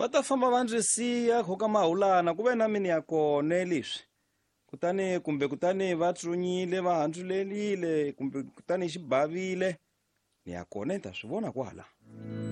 va ta famba va ndzi siya khoka mahulana ku ve na mina ya kone leswi kutani va tsunyile va handzulelile kumbe kutani xi bavile ni ya kona ni ta swi vona kwala.